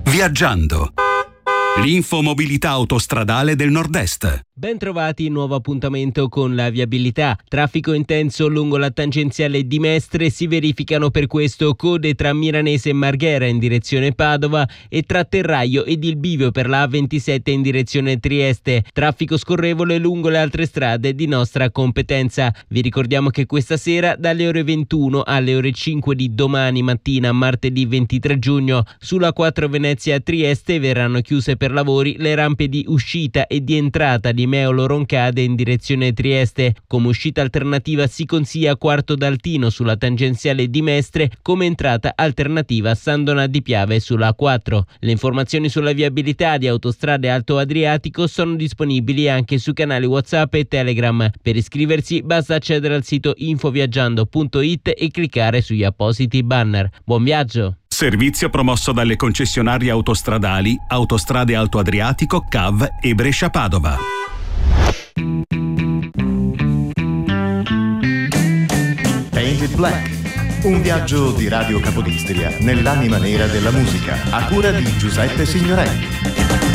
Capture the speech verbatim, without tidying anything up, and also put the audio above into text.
Viaggiando. L'info mobilità autostradale del Nord-Est. Ben trovati, nuovo appuntamento con la viabilità. Traffico intenso lungo la tangenziale di Mestre, si verificano per questo code tra Milanese e Marghera in direzione Padova e tra Terraio ed il bivio per la A ventisette in direzione Trieste. Traffico scorrevole lungo le altre strade di nostra competenza. Vi ricordiamo che questa sera dalle ore ventuno alle ore cinque di domani mattina, martedì ventitré giugno, sulla quattro Venezia a Trieste verranno chiuse per lavori le rampe di uscita e di entrata di Meolo Roncade in direzione Trieste. Come uscita alternativa si consiglia Quarto d'Altino sulla tangenziale di Mestre, come entrata alternativa San Donà di Piave sulla A quattro. Le informazioni sulla viabilità di Autostrade Alto Adriatico sono disponibili anche su canali WhatsApp e Telegram. Per iscriversi basta accedere al sito infoviaggiando punto it e cliccare sugli appositi banner. Buon viaggio! Servizio promosso dalle concessionarie autostradali Autostrade Alto Adriatico, C A V e Brescia Padova. Painted Black, un viaggio di Radio Capodistria nell'anima nera della musica, a cura di Giuseppe Signorelli.